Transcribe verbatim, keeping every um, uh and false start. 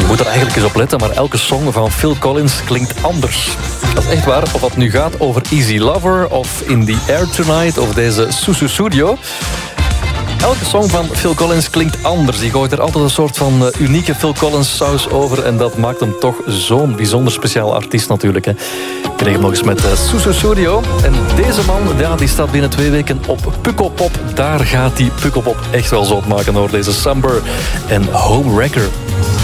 moet er eigenlijk eens op letten, maar elke song van Phil Collins klinkt anders. Dat is echt waar. Of het nu gaat over Easy Lover, of In the Air Tonight, of deze Susu Studio. Elke song van Phil Collins klinkt anders. Die gooit er altijd een soort van uh, unieke Phil Collins saus over. En dat maakt hem toch zo'n bijzonder speciaal artiest natuurlijk. Hè. Ik kreeg hem nog eens met uh, Susu Studio. En deze man, ja, die staat binnen twee weken op Pukkelpop. Daar gaat die Pukkelpop echt wel zot maken hoor. Deze Samber en Homewrecker.